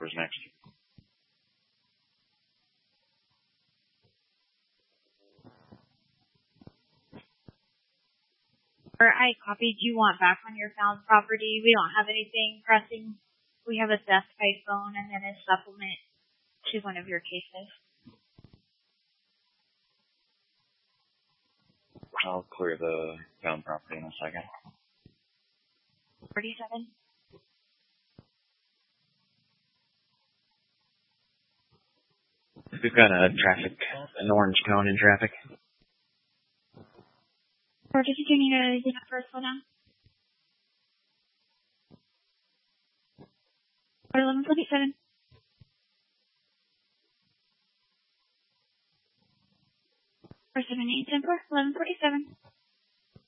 Whoever's next. I copied you want back on your found property. We don't have anything pressing. We have a theft by phone and then a supplement to one of your cases. I'll clear the found property in a second. 47. We've got an orange cone in traffic. Or did you need to do that first one now? Or 1147. Or 78 10 1147.